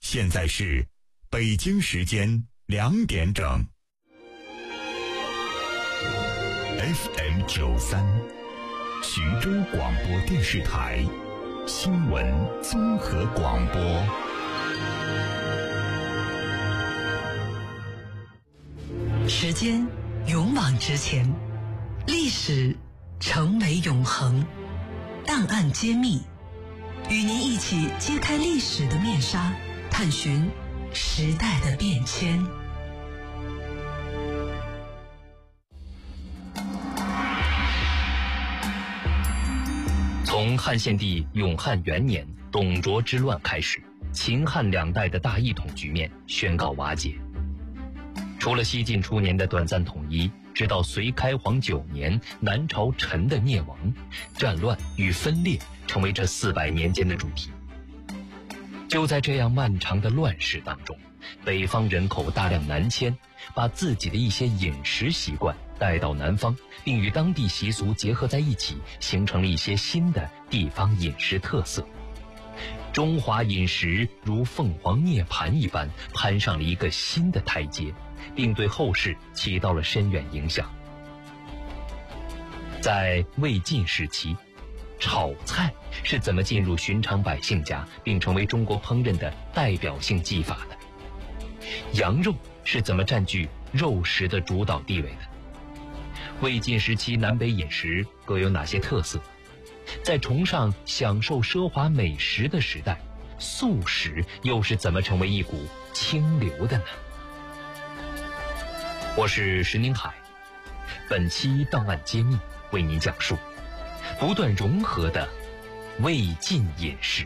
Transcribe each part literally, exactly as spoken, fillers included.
现在是北京时间两点整。F M 九三，徐州广播电视台新闻综合广播。 时间勇往直前，历史成为永恒，档案揭秘，与您一起揭开历史的面纱，探寻时代的变迁。 从汉献帝永汉元年董卓之乱开始，秦汉两代的大一统局面宣告瓦解。除了西晋初年的短暂统一，直到隋开皇九年南朝陈的灭亡，战乱与分裂成为这四百年间的主题。就在这样漫长的乱世当中，北方人口大量南迁，把自己的一些饮食习惯带到南方，并与当地习俗结合在一起，形成了一些新的地方饮食特色。中华饮食如凤凰涅槃一般攀上了一个新的台阶，并对后世起到了深远影响。在魏晋时期，炒菜是怎么进入寻常百姓家，并成为中国烹饪的代表性技法的？羊肉是怎么占据肉食的主导地位的？魏晋时期南北饮食各有哪些特色？在崇尚享受奢华美食的时代，素食又是怎么成为一股清流的呢？我是石宁海，本期档案揭秘为您讲述不断融合的魏晋饮食。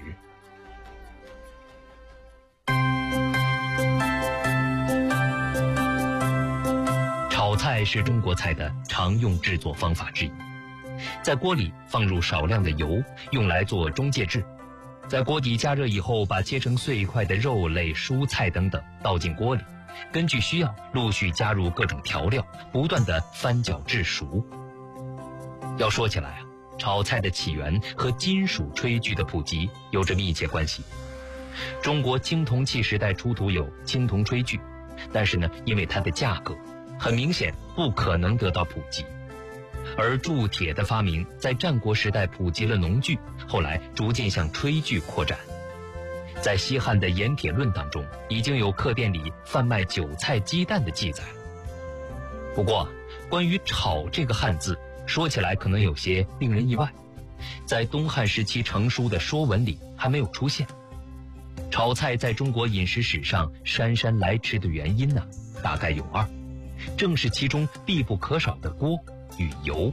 炒菜是中国菜的常用制作方法之一，在锅里放入少量的油，用来做中介质。在锅底加热以后，把切成碎块的肉类、蔬菜等等倒进锅里，根据需要陆续加入各种调料，不断的翻搅至熟。要说起来啊，炒菜的起源和金属炊具的普及有着密切关系。中国青铜器时代出土有青铜炊具，但是呢，因为它的价格很明显不可能得到普及。而铸铁的发明在战国时代普及了农具，后来逐渐向炊具扩展。在西汉的《盐铁论》当中，已经有客店里贩卖韭菜鸡蛋的记载。不过关于炒这个汉字，说起来可能有些令人意外，在东汉时期成书的说文里还没有出现。炒菜在中国饮食史上姗姗来迟的原因呢，大概有二，正是其中必不可少的锅与油。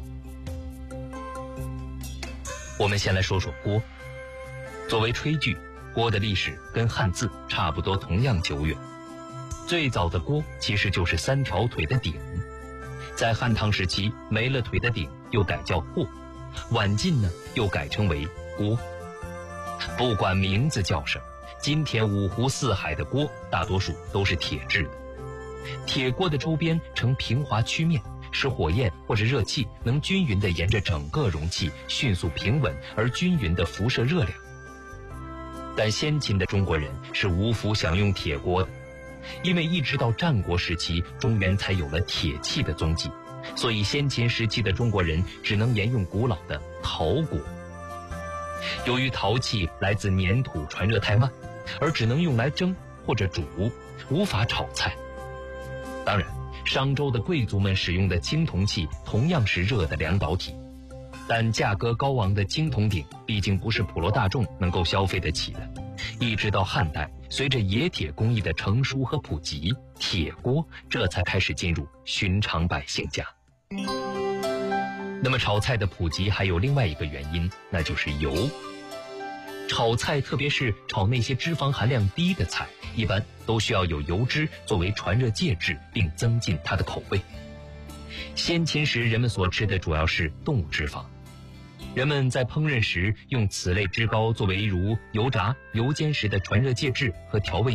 我们先来说说锅。作为炊具，锅的历史跟汉字差不多同样久远。最早的锅其实就是三条腿的鼎，在汉唐时期没了腿的鼎又改叫锅，晚晋呢又改称为锅。不管名字叫什么，今天五湖四海的锅大多数都是铁制的。铁锅的周边呈平滑曲面，使火焰或者热气能均匀地沿着整个容器迅速平稳而均匀地辐射热量。但先秦的中国人是无福享用铁锅的，因为一直到战国时期中原才有了铁器的踪迹，所以先秦时期的中国人只能沿用古老的陶锅。由于陶器来自粘土传热太慢，而只能用来蒸或者煮，无法炒菜。当然，商周的贵族们使用的青铜器同样是热的两导体，但价格高昂的青铜鼎毕竟不是普罗大众能够消费得起的。一直到汉代，随着冶铁工艺的成熟和普及，铁锅这才开始进入寻常百姓家。那么炒菜的普及还有另外一个原因，那就是油。炒菜特别是炒那些脂肪含量低的菜，一般都需要有油脂作为传热介质，并增进它的口味。先秦时人们所吃的主要是动物脂肪，人们在烹饪时用此类脂膏作为如油炸、油煎时的传热介质和调味